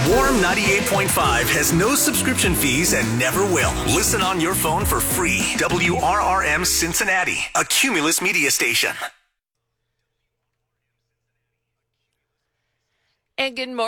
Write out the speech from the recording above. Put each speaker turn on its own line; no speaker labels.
Warm 98.5 has no subscription fees and never will. Listen on your phone for free. WRRM Cincinnati, a Cumulus media station.
And good morning.